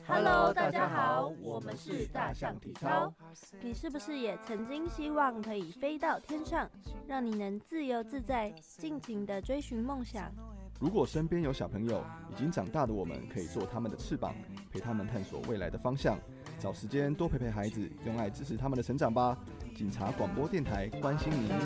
Hello， 大家好，我们是大象体操。 你是不是也曾经希望可以飞到天上，让你能自由自在、尽情地追寻梦想？ 如果身边有小朋友，已经长大的我们可以做他们的翅膀，陪他们探索未来的方向。找时间多陪陪孩子，用爱支持他们的成长吧。警察广播电台关心您。